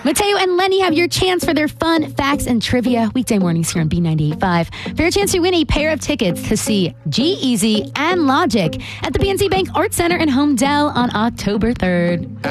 Mateo and Lenny have your chance for their fun facts and trivia weekday mornings here on B98.5 for your chance to win a pair of tickets to see G-Eazy and Logic at the PNC Bank Arts Center in Homedale on October 3rd.